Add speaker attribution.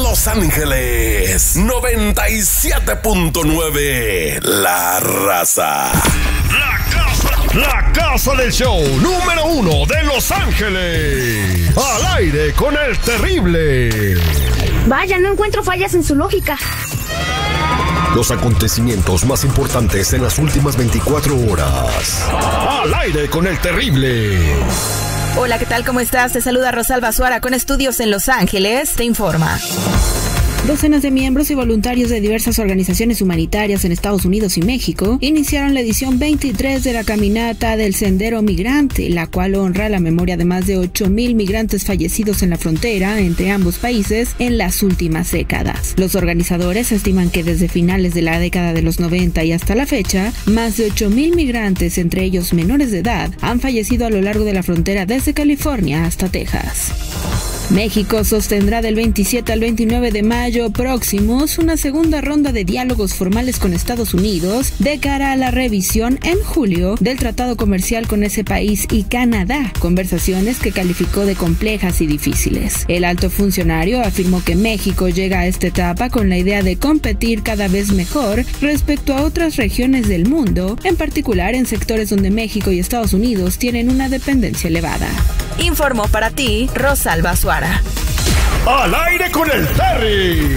Speaker 1: Los Ángeles 97.9. La Raza.
Speaker 2: La casa del show número 1 de Los Ángeles. Al aire con el terrible.
Speaker 3: Vaya, no encuentro fallas en su lógica.
Speaker 2: Los acontecimientos más importantes en las últimas 24 horas. Al aire con el terrible.
Speaker 4: Hola, ¿qué tal? ¿Cómo estás? Te saluda Rosalba Suara con estudios en Los Ángeles. Te informa.
Speaker 5: Docenas de miembros y voluntarios de diversas organizaciones humanitarias en Estados Unidos y México iniciaron la edición 23 de la Caminata del Sendero Migrante, la cual honra la memoria de más de 8,000 migrantes fallecidos en la frontera entre ambos países en las últimas décadas. Los organizadores estiman que desde finales de la década de los 90 y hasta la fecha, más de 8,000 migrantes, entre ellos menores de edad, han fallecido a lo largo de la frontera desde California hasta Texas. México sostendrá del 27 al 29 de mayo próximos una segunda ronda de diálogos formales con Estados Unidos de cara a la revisión en julio del tratado comercial con ese país y Canadá, conversaciones que calificó de complejas y difíciles. El alto funcionario afirmó que México llega a esta etapa con la idea de competir cada vez mejor respecto a otras regiones del mundo, en particular en sectores donde México y Estados Unidos tienen una dependencia elevada.
Speaker 4: Informó para ti Rosalba Suara.
Speaker 2: Al aire con el Terry.